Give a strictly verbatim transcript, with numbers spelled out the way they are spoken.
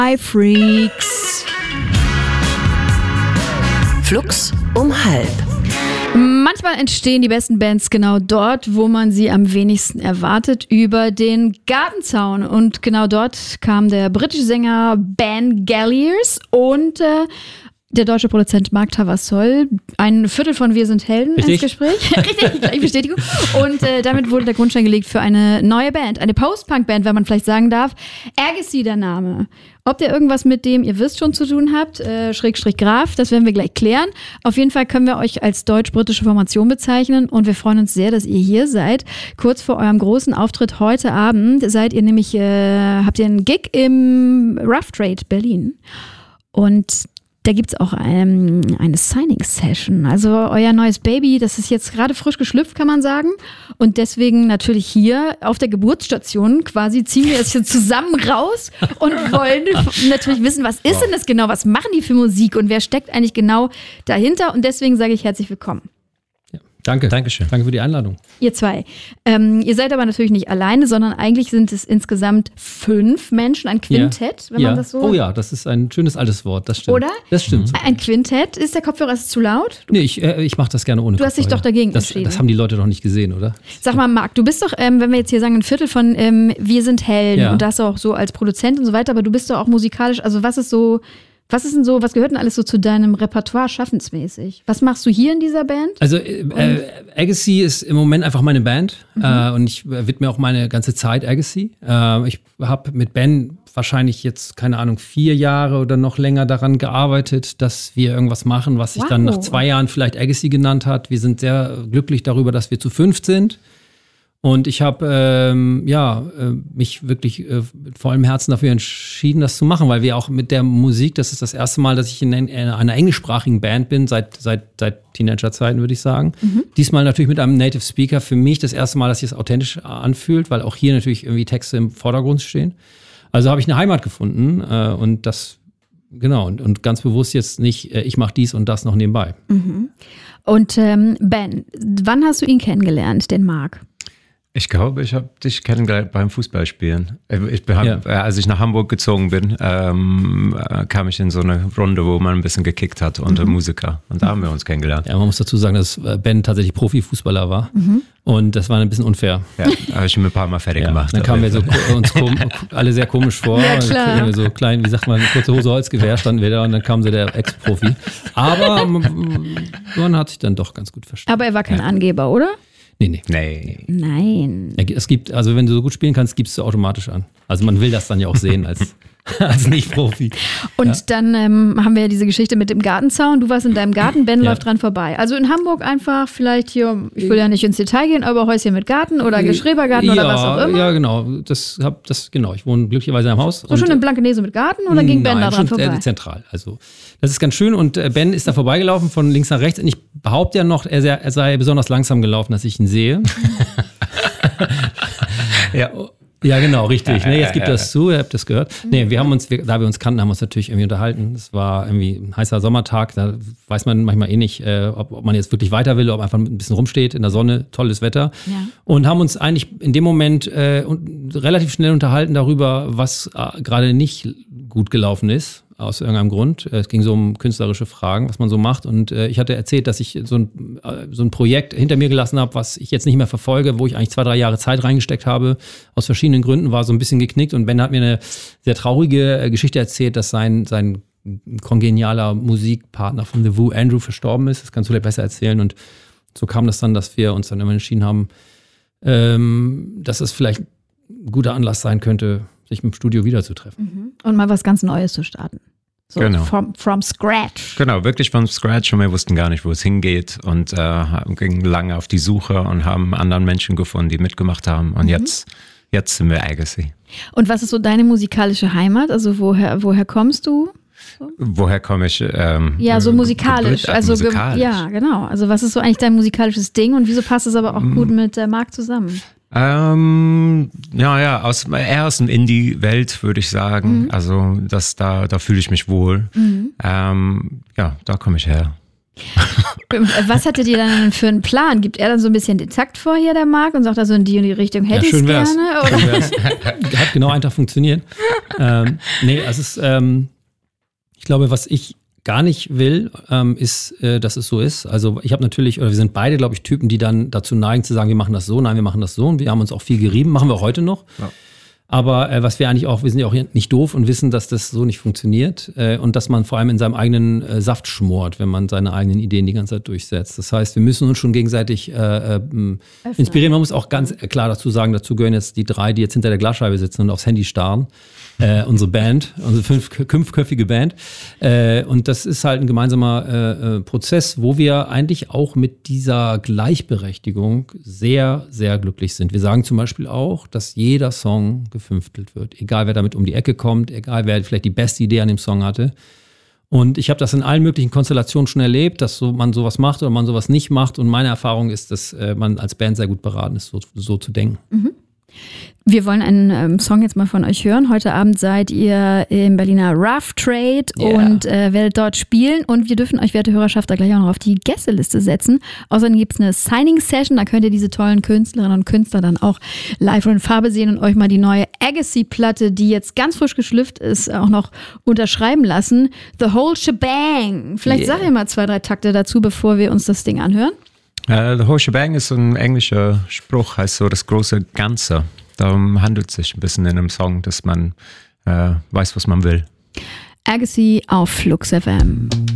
Hi Freaks. Flux um halb. Manchmal entstehen die besten Bands genau dort, wo man sie am wenigsten erwartet, über den Gartenzaun. Und genau dort kam der britische Sänger Ben Galliers und äh, der deutsche Produzent Mark Tavassol, ein Viertel von Wir sind Helden, Richtig? ins Gespräch. Richtig, gleich Bestätigung. Und äh, damit wurde der Grundstein gelegt für eine neue Band, eine Post-Punk-Band, wenn man vielleicht sagen darf. Agassi der Name. Ob der irgendwas mit dem, ihr wisst schon, zu tun habt, äh, Schrägstrich Graf, das werden wir gleich klären. Auf jeden Fall können wir euch als deutsch-britische Formation bezeichnen und wir freuen uns sehr, dass ihr hier seid. Kurz vor eurem großen Auftritt heute Abend seid ihr nämlich, äh, habt ihr einen Gig im Rough Trade Berlin. Und da gibt's auch ähm, eine Signing-Session. Also euer neues Baby, das ist jetzt gerade frisch geschlüpft, kann man sagen. Und deswegen natürlich hier auf der Geburtsstation quasi ziehen wir es hier zusammen raus und wollen natürlich wissen, was ist denn das genau? Was machen die für Musik und wer steckt eigentlich genau dahinter? Und deswegen sage ich herzlich willkommen. Danke. Dankeschön. Danke für die Einladung. Ihr zwei. Ähm, ihr seid aber natürlich nicht alleine, sondern eigentlich sind es insgesamt fünf Menschen, ein Quintett, ja. wenn ja. man das so... Oh ja, das ist ein schönes altes Wort, das stimmt. Oder? Das stimmt. Ein Quintett. Ist der Kopfhörer ist zu laut? Nee, ich, äh, ich mache das gerne ohne Du hast dich Kopfhörer. doch dagegen das, entschieden. Das haben die Leute doch nicht gesehen, oder? Sag mal, Marc, du bist doch, ähm, wenn wir jetzt hier sagen, ein Viertel von ähm, Wir sind Helden Ja. und das auch so als Produzent und so weiter, aber du bist doch auch musikalisch, also was ist so... Was ist denn so, was gehört denn alles so zu deinem Repertoire schaffensmäßig? Was machst du hier in dieser Band? Also äh, äh, Agassi ist im Moment einfach meine Band mhm. äh, und ich äh, widme auch meine ganze Zeit Agassi. Äh, ich habe mit Ben wahrscheinlich jetzt, keine Ahnung, vier Jahre oder noch länger daran gearbeitet, dass wir irgendwas machen, was sich Wow. dann nach zwei Jahren vielleicht Agassi genannt hat. Wir sind sehr glücklich darüber, dass wir zu fünft sind. Und ich habe ähm, ja, äh, mich wirklich äh, mit vollem Herzen dafür entschieden, das zu machen, weil wir auch mit der Musik, das ist das erste Mal, dass ich in, in einer englischsprachigen Band bin, seit, seit, seit Teenagerzeiten, würde ich sagen. Mhm. Diesmal natürlich mit einem Native Speaker. Für mich das erste Mal, dass sich das authentisch anfühlt, weil auch hier natürlich irgendwie Texte im Vordergrund stehen. Also habe ich eine Heimat gefunden äh, und das, genau, und, und ganz bewusst jetzt nicht, äh, ich mache dies und das noch nebenbei. Mhm. Und ähm, Ben, wann hast du ihn kennengelernt, den Marc? Ich glaube, ich habe dich kennengelernt beim Fußballspielen. Ich hab, Ja. Als ich nach Hamburg gezogen bin, ähm, kam ich in so eine Runde, wo man ein bisschen gekickt hat unter mhm. Musiker. Und da haben wir uns kennengelernt. Ja, man muss dazu sagen, dass Ben tatsächlich Profifußballer war. Mhm. Und das war ein bisschen unfair. Ja, habe ich ihn ein paar Mal fertig ja, gemacht. Dann kamen wir so uns kom- alle sehr komisch vor. Ja, klar. Dann wir so klein, wie sagt man, kurze Hose, Holzgewehr standen wir da und dann kam so der Ex-Profi. Aber man hat sich dann doch ganz gut verstanden. Aber er war kein Ja. Angeber, oder? Nee, nee. Nee. Nein. Es gibt, also wenn du so gut spielen kannst, gibst du automatisch an. Also man will das dann ja auch sehen als, als Nicht-Profi. Und Ja. dann ähm, haben wir ja diese Geschichte mit dem Gartenzaun. Du warst in deinem Garten, Ben Ja. läuft dran vorbei. Also in Hamburg einfach vielleicht hier, ich will ja nicht ins Detail gehen, aber Häuschen mit Garten oder Geschrebergarten ja, oder was auch immer. Ja, genau. Das hab, das, genau. Ich wohne glücklicherweise in einem Haus. So schon in Blankenese mit Garten oder ging Ben Nein, da dran schon vorbei? äh, zentral. Also das ist ganz schön und äh, Ben ist da vorbeigelaufen von links nach rechts und ich behaupte ja noch, er sei, er sei besonders langsam gelaufen, dass ich ihn sehe. Ja. Ja, genau, richtig. Ja, ne, ja, jetzt gibt ja, das ja. zu, ihr habt das gehört. Nee, wir haben uns, wir, da wir uns kannten, haben wir uns natürlich irgendwie unterhalten. Es war irgendwie ein heißer Sommertag, da weiß man manchmal eh nicht, äh, ob, ob man jetzt wirklich weiter will oder ob einfach ein bisschen rumsteht in der Sonne, tolles Wetter. Ja. Und haben uns eigentlich in dem Moment äh, und relativ schnell unterhalten darüber, was äh, gerade nicht gut gelaufen ist. Aus irgendeinem Grund. Es ging so um künstlerische Fragen, was man so macht. Und äh, ich hatte erzählt, dass ich so ein, äh, so ein Projekt hinter mir gelassen habe, was ich jetzt nicht mehr verfolge, wo ich eigentlich zwei, drei Jahre Zeit reingesteckt habe. Aus verschiedenen Gründen war so ein bisschen geknickt. Und Ben hat mir eine sehr traurige äh, Geschichte erzählt, dass sein, sein kongenialer Musikpartner von The Who, Andrew, verstorben ist. Das kannst du vielleicht besser erzählen. Und so kam das dann, dass wir uns dann immer entschieden haben, ähm, dass es vielleicht ein guter Anlass sein könnte, sich im Studio wiederzutreffen. Und mal was ganz Neues zu starten. So Genau. from, from scratch. Genau, wirklich von Scratch und wir wussten gar nicht, wo es hingeht und äh, gingen lange auf die Suche und haben anderen Menschen gefunden, die mitgemacht haben und mhm. jetzt, jetzt sind wir Agassi. Und was ist so deine musikalische Heimat? Also woher, woher kommst du? Woher komme ich? Ähm, Ja, so musikalisch. Gebürtig, Also ge- musikalisch. ja, genau. Also was ist so eigentlich dein musikalisches Ding und wieso passt es aber auch gut mit äh, Marc zusammen? Ähm, ja, ja, aus, eher aus der Indie-Welt würde ich sagen. Mhm. Also das, da, da fühle ich mich wohl. Mhm. Ähm, ja, da komme ich her. Was hattet ihr dann für einen Plan? Gibt er dann so ein bisschen den Takt vor hier, der Marc, und sagt da so in die und die Richtung, hätte ich es gerne? Oder? Schön wär's. Hat genau einen Tag funktioniert. ähm, nee, es ist, ähm, ich glaube, was ich gar nicht will, ähm, ist, äh, dass es so ist. Also ich habe natürlich, oder wir sind beide, glaube ich, Typen, die dann dazu neigen zu sagen, wir machen das so, nein, wir machen das so. Und wir haben uns auch viel gerieben, machen wir heute noch. Ja. Aber äh, was wir eigentlich auch, wir sind ja auch nicht doof und wissen, dass das so nicht funktioniert äh, und dass man vor allem in seinem eigenen äh, Saft schmort, wenn man seine eigenen Ideen die ganze Zeit durchsetzt. Das heißt, wir müssen uns schon gegenseitig äh, äh, inspirieren. Man muss auch ganz klar dazu sagen, dazu gehören jetzt die drei, die jetzt hinter der Glasscheibe sitzen und aufs Handy starren. Äh, unsere Band, unsere fünf, fünfköpfige Band. Äh, und das ist halt ein gemeinsamer äh, Prozess, wo wir eigentlich auch mit dieser Gleichberechtigung sehr, sehr glücklich sind. Wir sagen zum Beispiel auch, dass jeder Song gefünftelt wird. Egal, wer damit um die Ecke kommt, egal, wer vielleicht die beste Idee an dem Song hatte. Und ich habe das in allen möglichen Konstellationen schon erlebt, dass so, man sowas macht oder man sowas nicht macht. Und meine Erfahrung ist, dass äh, man als Band sehr gut beraten ist, so, so zu denken. Mhm. Wir wollen einen ähm, Song jetzt mal von euch hören. Heute Abend seid ihr im Berliner Rough Trade yeah. und äh, werdet dort spielen. Und wir dürfen euch, werte Hörerschaft, da gleich auch noch auf die Gästeliste setzen. Außerdem gibt es eine Signing-Session. Da könnt ihr diese tollen Künstlerinnen und Künstler dann auch live und in Farbe sehen und euch mal die neue Agassi-Platte, die jetzt ganz frisch geschlüpft ist, auch noch unterschreiben lassen. The Whole Shebang. Vielleicht yeah. sag ihr mal zwei, drei Takte dazu, bevor wir uns das Ding anhören. Uh, the Whole Shebang ist ein englischer Spruch, heißt so das große Ganze. Darum handelt es sich ein bisschen in einem Song, dass man äh, weiß, was man will. Agassi auf Flux F M.